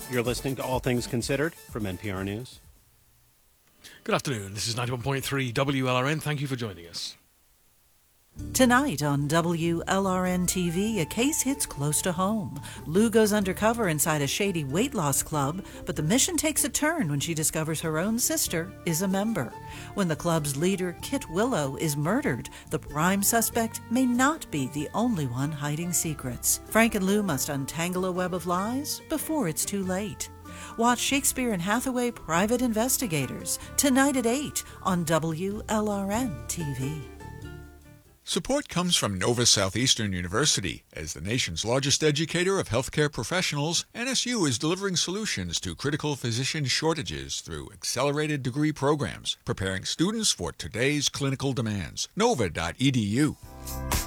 You're listening to All Things Considered from NPR News. Good afternoon. This is 91.3 WLRN. Thank you for joining us. Tonight on WLRN TV, a case hits close to home. Lou goes undercover inside a shady weight loss club, but the mission takes a turn when she discovers her own sister is a member. When the club's leader, Kit Willow, is murdered, the prime suspect may not be the only one hiding secrets. Frank and Lou must untangle a web of lies before it's too late. Watch Shakespeare and Hathaway Private Investigators tonight at 8 on WLRN TV. Support comes from Nova Southeastern University. As the nation's largest educator of healthcare professionals, NSU is delivering solutions to critical physician shortages through accelerated degree programs, preparing students for today's clinical demands. Nova.edu.